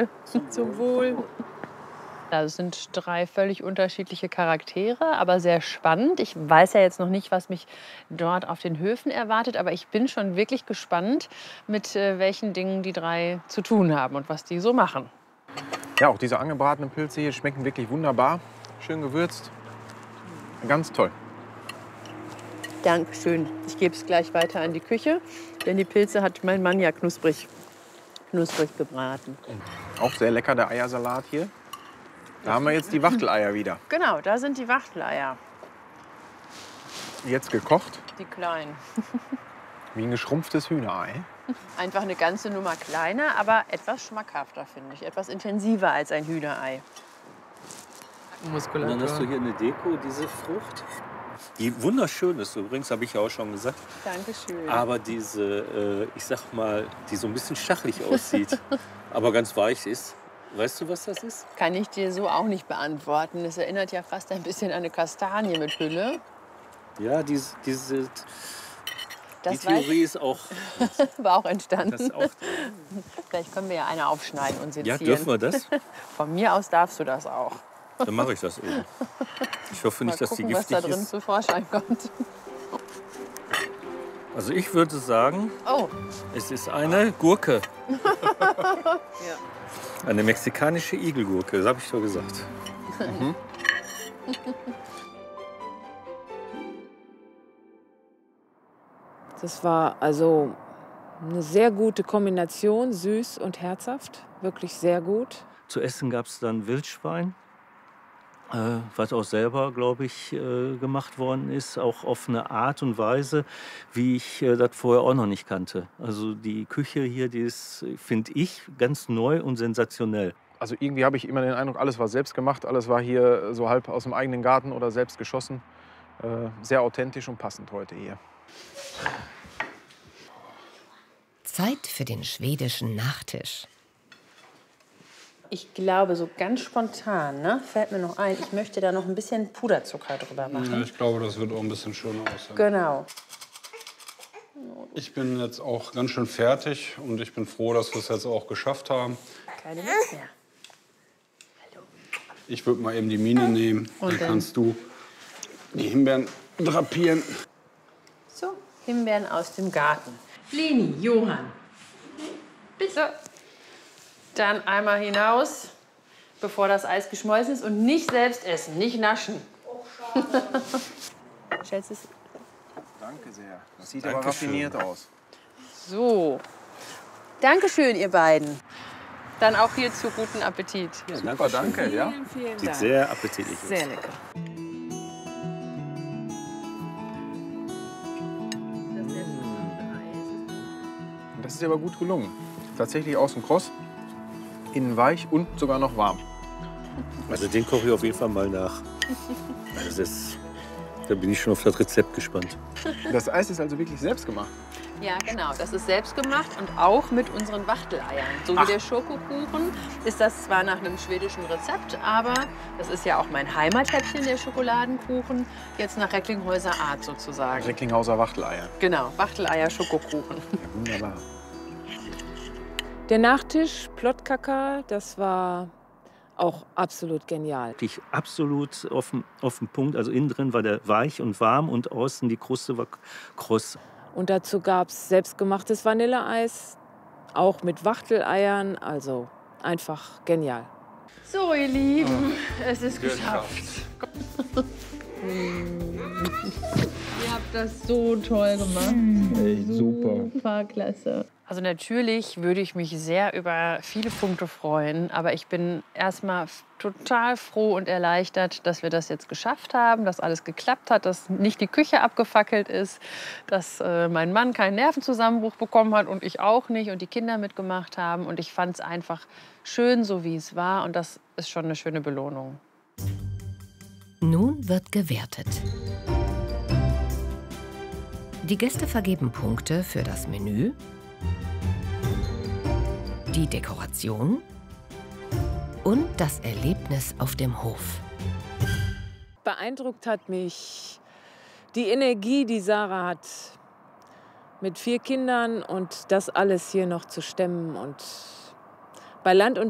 Wohl. Zum Wohl. Das sind 3 völlig unterschiedliche Charaktere, aber sehr spannend. Ich weiß ja jetzt noch nicht, was mich dort auf den Höfen erwartet, aber ich bin schon wirklich gespannt, mit welchen Dingen die 3 zu tun haben und was die so machen. Ja, auch diese angebratenen Pilze hier schmecken wirklich wunderbar. Schön gewürzt. Ganz toll. Dankeschön. Ich gebe es gleich weiter an die Küche, denn die Pilze hat mein Mann ja knusprig gebraten. Auch sehr lecker der Eiersalat hier. Da haben wir jetzt die Wachteleier wieder. Genau, da sind die Wachteleier, Jetzt gekocht, die kleinen. wie ein geschrumpftes Hühnerei. Einfach eine ganze Nummer kleiner, aber etwas schmackhafter, finde ich. Etwas intensiver als ein Hühnerei. Und dann hast du hier eine Deko, diese Frucht, die wunderschön ist übrigens, habe ich ja auch schon gesagt. Dankeschön. Aber diese, ich sag mal, die so ein bisschen stachelig aussieht, aber ganz weich ist. Weißt du, was das ist? Kann ich dir so auch nicht beantworten. Es erinnert ja fast ein bisschen an eine Kastanie mit Hülle. Ja, die Das Theorie ist auch. war auch entstanden. Das auch, Vielleicht können wir ja eine aufschneiden und sezieren. ja, dürfen wir das? Von mir aus darfst du das auch. Dann mache ich das eben. Ich hoffe nicht, Mal dass die gucken, was giftig da drin ist. zu Vorschein kommt. Also ich würde sagen, Oh, es ist eine Gurke. Eine mexikanische Igelgurke, das habe ich doch gesagt. Das war also eine sehr gute Kombination, süß und herzhaft, wirklich sehr gut. Zu essen gab es dann Wildschwein, was auch selber, glaube ich, gemacht worden ist. Auch auf eine Art und Weise, wie ich das vorher auch noch nicht kannte. Also die Küche hier, die ist, finde ich, ganz neu und sensationell. Also irgendwie habe ich immer den Eindruck, alles war selbst gemacht. Alles war hier so halb aus dem eigenen Garten oder selbst geschossen. Sehr authentisch und passend heute hier. Zeit für den schwedischen Nachtisch. ich glaube, so ganz spontan, ne, fällt mir noch ein, ich möchte da noch ein bisschen Puderzucker drüber machen. Ja, ich glaube, das wird auch ein bisschen schöner aussehen. Genau. Ich bin jetzt auch ganz schön fertig und ich bin froh, dass wir es jetzt auch geschafft haben. Keine Lust mehr. Ich würde mal eben die Mine nehmen, dann kannst du die Himbeeren drapieren. So, Himbeeren aus dem Garten. Leni, Johann. Bitte. Dann einmal hinaus, bevor das Eis geschmolzen ist. Und nicht selbst essen, nicht naschen. Oh, schade. Schätze es. Danke sehr. Das sieht aber raffiniert aus. So. Dankeschön, ihr beiden. Dann auch hierzu guten Appetit. Ja, Super, danke. Ja. Vielen Sieht Dank. sehr appetitlich aus. Sehr lecker. Das ist aber gut gelungen. Tatsächlich außen kross, innen weich und sogar noch warm. Also den koche ich auf jeden Fall mal nach. Also da bin ich schon auf das Rezept gespannt. Das Eis ist also wirklich selbst gemacht. Ja, genau. Das ist selbst gemacht und auch mit unseren Wachteleiern. So wie der Schokokuchen ist das zwar nach einem schwedischen Rezept, aber das ist ja auch mein Heimathäppchen, der Schokoladenkuchen, jetzt nach Recklinghäuser Art sozusagen. Recklinghauser Wachteleier. Genau, Wachteleier, Schokokuchen. Ja, wunderbar. Der Nachtisch, Plottkaka, das war auch absolut genial. Wirklich absolut auf den Punkt. Also innen drin war der weich und warm und außen die Kruste war kross. Und dazu gab es selbstgemachtes Vanilleeis, auch mit Wachteleiern, also einfach genial. So, ihr Lieben, es ist geschafft. Ihr habt das so toll gemacht. Ey, super. Super klasse. Also natürlich würde ich mich sehr über viele Punkte freuen, aber ich bin erstmal total froh und erleichtert, dass wir das jetzt geschafft haben, dass alles geklappt hat, dass nicht die Küche abgefackelt ist, dass mein Mann keinen Nervenzusammenbruch bekommen hat und ich auch nicht und die Kinder mitgemacht haben. Und ich fand es einfach schön, so wie es war, und das ist schon eine schöne Belohnung. Nun wird gewertet. Die Gäste vergeben Punkte für das Menü, die Dekoration und das Erlebnis auf dem Hof. Beeindruckt hat mich die Energie, die Sarah hat, mit 4 Kindern und das alles hier noch zu stemmen und bei Land und